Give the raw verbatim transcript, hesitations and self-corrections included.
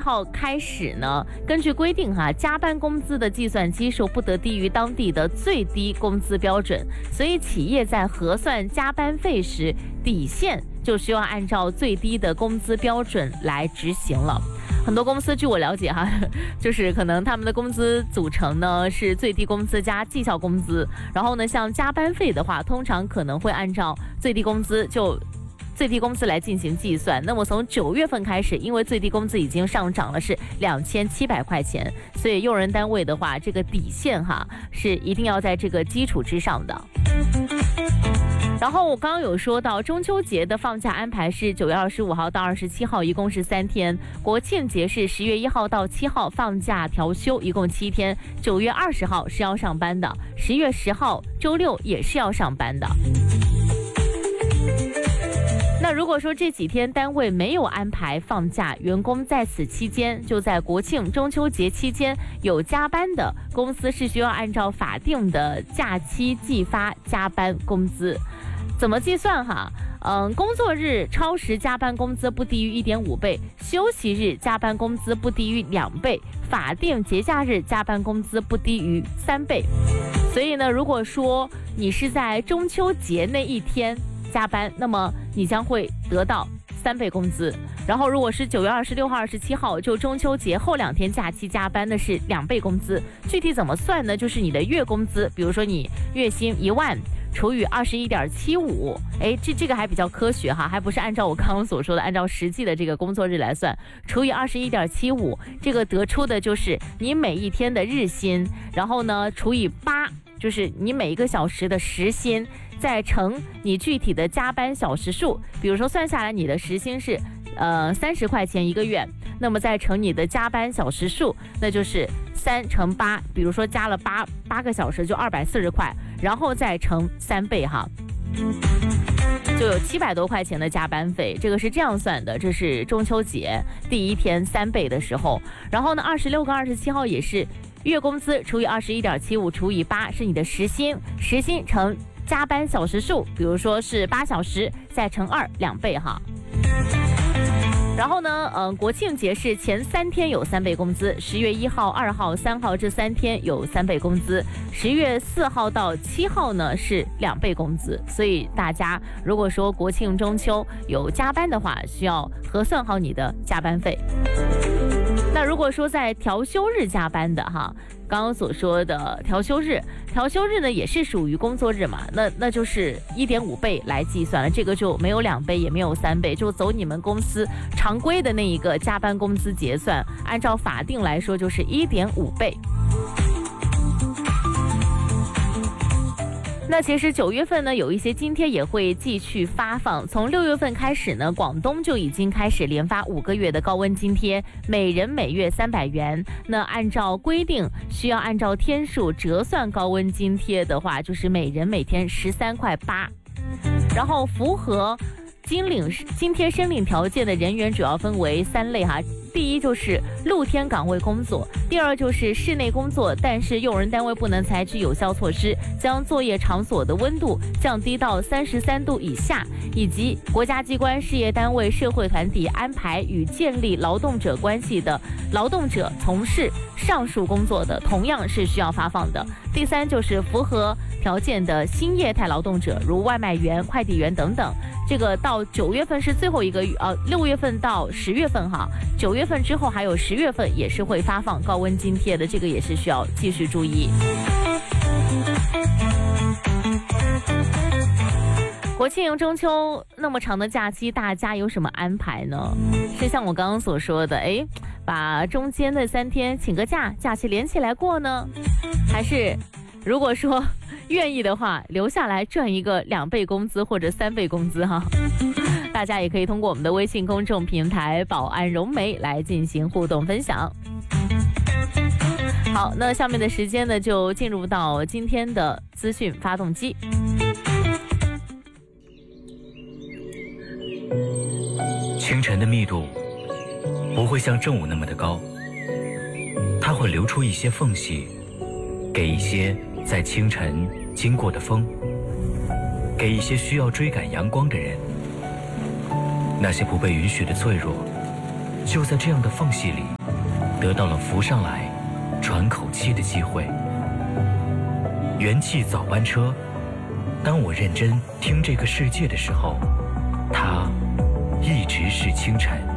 号开始呢，根据规定哈，加班工资的计算基数不得低于当地的最低工资标准，所以企业在核算加班费时，底线就需要按照最低的工资标准来执行了。很多公司据我了解哈，就是可能他们的工资组成呢是最低工资加绩效工资，然后呢像加班费的话，通常可能会按照最低工资就最低工资来进行计算。那么从九月份开始，因为最低工资已经上涨了是两千七百块钱，所以用人单位的话，这个底线哈是一定要在这个基础之上的。然后我刚刚有说到中秋节的放假安排是九月二十五号到二十七号，一共是三天；国庆节是十月一号到七号放假调休，一共七天。九月二十号是要上班的，十月十号周六也是要上班的。那如果说这几天单位没有安排放假，员工在此期间，就在国庆、中秋节期间有加班的，公司是需要按照法定的假期计发加班工资。怎么计算哈？嗯，工作日超时加班工资不低于 一点五倍，休息日加班工资不低于两倍，法定节假日加班工资不低于三倍。所以呢，如果说你是在中秋节那一天加班，那么你将会得到三倍工资。然后如果是九月二十六号、二十七号，就中秋节后两天假期加班的是两倍工资。具体怎么算呢？就是你的月工资，比如说你月薪一万。除以二十一点七五，哎，这这个还比较科学哈，还不是按照我刚刚所说的，按照实际的这个工作日来算，除以二十一点七五，这个得出的就是你每一天的日薪，然后呢除以八，就是你每一个小时的时薪，再乘你具体的加班小时数。比如说算下来你的时薪是呃三十块钱一个月，那么再乘你的加班小时数，那就是三乘八，比如说加了八八个小时就二百四十块，然后再乘三倍哈，就有七百多块钱的加班费。这个是这样算的，这是中秋节第一天三倍的时候。然后呢，二十六跟二十七号也是月工资除以二十一点七五除以八是你的时薪，时薪乘加班小时数，比如说是八小时，再乘二，两倍哈。然后呢，嗯、呃，国庆节是前三天有三倍工资，十月一号、二号、三号这三天有三倍工资，十月四号到七号呢是两倍工资。所以大家如果说国庆、中秋有加班的话，需要核算好你的加班费。那如果说在调休日加班的哈，刚刚所说的调休日，调休日呢也是属于工作日嘛，那那就是 一点五倍来计算了，这个就没有两倍也没有三倍，就走你们公司常规的那一个加班工资结算，按照法定来说就是 一点五倍。那其实九月份呢，有一些津贴也会继续发放。从六月份开始呢，广东就已经开始连发五个月的高温津贴，每人每月三百元。那按照规定，需要按照天数折算高温津贴的话，就是每人每天十三块八。然后符合津领津贴申领条件的人员主要分为三类哈。第一就是露天岗位工作，第二就是室内工作，但是用人单位不能采取有效措施，将作业场所的温度降低到三十三度以下，以及国家机关、事业单位、社会团体安排与建立劳动者关系的劳动者从事上述工作的，同样是需要发放的。第三就是符合条件的新业态劳动者，如外卖员、快递员等等。这个到九月份是最后一个月，呃，六月份到十月份哈，九月份之后还有十月份也是会发放高温津贴的，这个也是需要继续注意。国庆、中秋那么长的假期，大家有什么安排呢？是像我刚刚所说的，哎，把中间的三天请个假，假期连起来过呢？还是如果说愿意的话，留下来赚一个两倍工资或者三倍工资哈？大家也可以通过我们的微信公众平台“宝安融媒”来进行互动分享。好，那下面的时间呢，就进入到今天的资讯发动机。 清晨的密度不会像正午那么的高，它会留出一些缝隙，给一些在清晨经过的风，给一些需要追赶阳光的人。那些不被允许的脆弱，就在这样的缝隙里得到了浮上来喘口气的机会。元气早班车，当我认真听这个世界的时候，它一直是清晨。